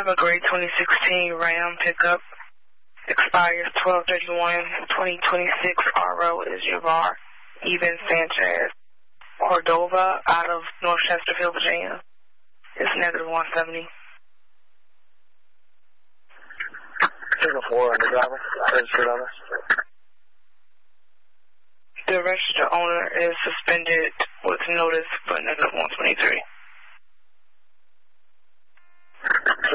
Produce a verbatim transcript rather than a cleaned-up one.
have a gray twenty sixteen Ram pickup. Expires twelve thirty-one twenty twenty-six. R O is Javar Even Sanchez. Cordova out of North Chesterfield, Virginia. It's negative one seventy. Signal four on the driver. Registered owner. The registered owner is suspended with notice for negative one twenty-three.